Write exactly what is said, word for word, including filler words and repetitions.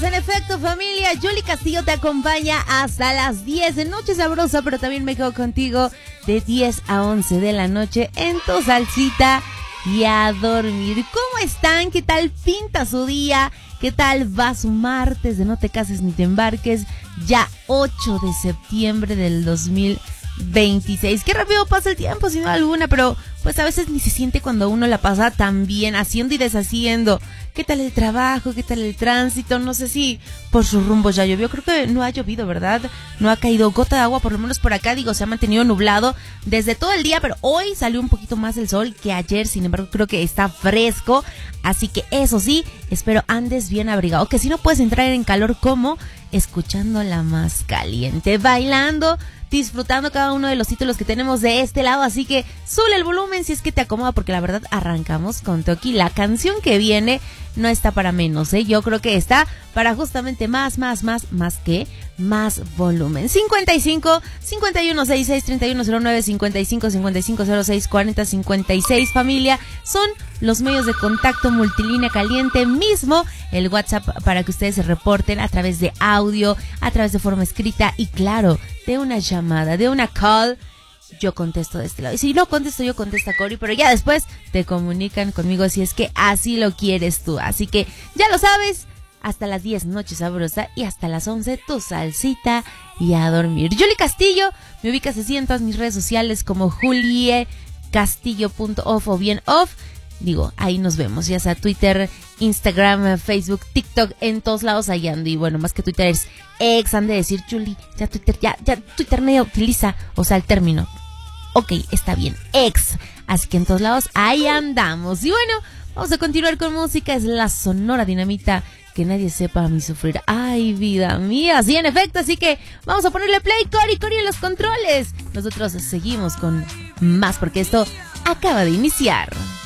estamos, en efecto, familia. Yuli Castillo te acompaña hasta las diez de Noche Sabrosa, pero también me quedo contigo de diez a once de la noche en tu salsita y a dormir. ¿Cómo están? ¿Qué tal pinta su día? ¿Qué tal va su martes de No Te Cases Ni Te Embarques? Ya ocho de septiembre del dos mil veintiséis. Qué rápido pasa el tiempo, sin duda alguna, pero pues a veces ni se siente cuando uno la pasa tan bien, haciendo y deshaciendo. ¿Qué tal el trabajo? ¿Qué tal el tránsito? No sé si por sus rumbos ya llovió. Creo que no ha llovido, ¿verdad? No ha caído gota de agua, por lo menos por acá. Digo, se ha mantenido nublado desde todo el día, pero hoy salió un poquito más el sol que ayer. Sin embargo, creo que está fresco. Así que eso sí, espero andes bien abrigado. Que si no puedes entrar en calor, como escuchando la más caliente, bailando, disfrutando cada uno de los títulos que tenemos de este lado. Así que sube el volumen si es que te acomoda, porque la verdad arrancamos con Toki. La canción que viene no está para menos, ¿eh? Yo creo que está para justamente más, más, más, más que más volumen. cincuenta y cinco, cincuenta y uno, sesenta y seis, treinta y uno cero nueve, cincuenta y cinco, cincuenta y cinco, cero seis, cuarenta, cincuenta y seis, familia. Son los medios de contacto multilínea caliente mismo. El WhatsApp para que ustedes se reporten a través de audio, a través de forma escrita y claro, de una llamada, de una call. Yo contesto de este lado. Y si no contesto, yo contesto a Cory, pero ya después te comunican conmigo si es que así lo quieres tú. Así que ya lo sabes, hasta las diez Noche Sabrosa y hasta las once tu salsita y a dormir. Yuli Castillo, me ubicas así en todas mis redes sociales como julie castillo punto off o bien off. Digo, ahí nos vemos, ya sea Twitter, Instagram, Facebook, TikTok, en todos lados ahí ando. Y bueno, más que Twitter es ex, han de decir, Yuli, ya Twitter, ya, ya Twitter nadie utiliza, o sea, el término. Ok, está bien, ex. Así que en todos lados, ahí andamos. Y bueno, vamos a continuar con música, es la Sonora Dinamita, que nadie sepa mi sufrir. Ay, vida mía, sí, en efecto, así que vamos a ponerle play, Cory, Cory en los controles. Nosotros seguimos con más, porque esto acaba de iniciar.